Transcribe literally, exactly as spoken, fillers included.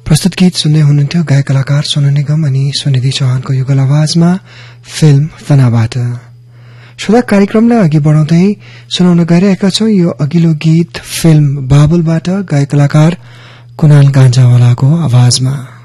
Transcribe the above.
प्रस्तुत गीत सुन्दै हुनुहुन्थ्यो गायक कलाकार सोनू निगम अनि सुनिधि चौहानको युगल आवाजमा फिल्म फनाबाट। श्रोता, कार्यक्रमलाई अघि बढाउँदै सुनाउन गइरहेका छौं यो अघिल्लो गीत फिल्म बाबुलबाट गायक कलाकार कुनाल गान्जावालाको आवाजमा।